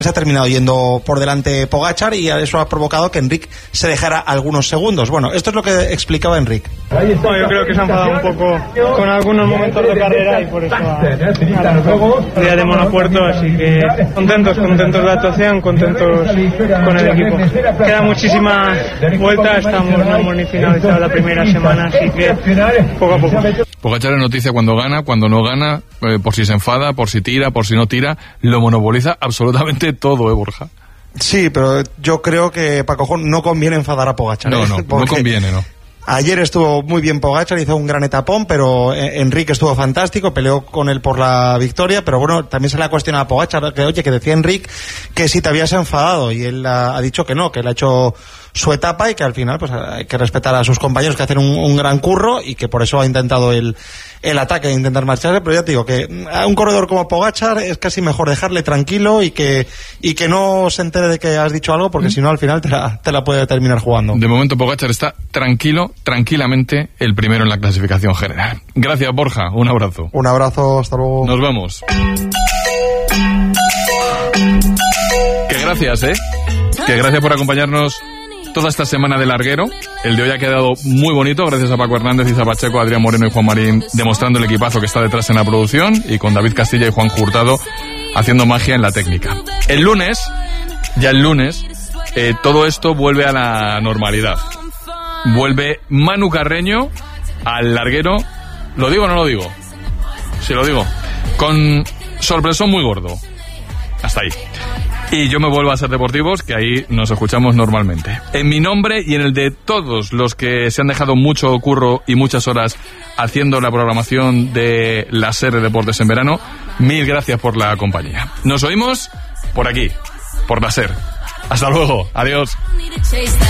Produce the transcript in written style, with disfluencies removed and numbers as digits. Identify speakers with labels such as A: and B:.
A: Se ha terminado yendo por delante Pogačar y eso ha provocado que Enric se dejara algunos segundos. Bueno, esto es lo que explicaba Enric.
B: Bueno, yo creo que se ha enfadado un poco con algunos momentos de carrera y por eso día de monopuerto, así que contentos de la actuación, contentos con el equipo. Queda muchísima vuelta, no hemos ni finalizado la primera semana, así que poco a poco.
C: Pogačar es noticia cuando gana, cuando no gana, por si se enfada, por si tira, por si no tira, lo monopoliza absolutamente todo, Borja.
A: Sí, pero yo creo que, Paco, no conviene enfadar a Pogačar.
C: No conviene, ¿no?
A: Ayer estuvo muy bien Pogačar, hizo un gran etapón, pero Enric estuvo fantástico, peleó con él por la victoria, pero bueno, también se le ha cuestionado a Pogačar, que decía Enric que si te habías enfadado, y él ha dicho que no, que él ha hecho su etapa y que al final pues hay que respetar a sus compañeros que hacen un gran curro y que por eso ha intentado el ataque de intentar marcharse, pero ya te digo que a un corredor como Pogačar es casi mejor dejarle tranquilo y que no se entere de que has dicho algo, porque si no al final te la puede terminar jugando.
C: De momento Pogačar está tranquilamente el primero en la clasificación general. Gracias, Borja, un abrazo.
A: Un abrazo, hasta luego.
C: Nos vemos. Que gracias, que gracias por acompañarnos toda esta semana de larguero. El de hoy ha quedado muy bonito, gracias a Paco Hernández, Isa Pacheco, Adrián Moreno y Juan Marín, demostrando el equipazo que está detrás en la producción, y con David Castilla y Juan Hurtado haciendo magia en la técnica. El lunes, todo esto vuelve a la normalidad. Vuelve Manu Carreño al larguero. ¿Lo digo o no lo digo? Sí, lo digo. Con sorpresón muy gordo. Hasta ahí. Y yo me vuelvo a Ser Deportivos, que ahí nos escuchamos normalmente. En mi nombre y en el de todos los que se han dejado mucho curro y muchas horas haciendo la programación de la SER de Deportes en verano, mil gracias por la compañía. Nos oímos por aquí, por la SER. Hasta luego, adiós.